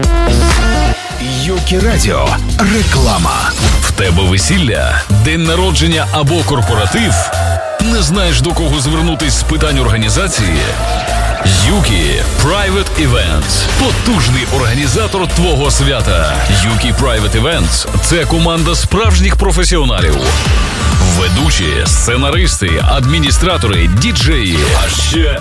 Юкі Радіо. Реклама. В тебе весілля, день народження або корпоратив? Не знаєш, до кого звернутись з питань організації? Юкі Private Events – потужний організатор твого свята. Юкі Private Events – це команда справжніх професіоналів. Ведучі, сценаристи, адміністратори, діджеї, а ще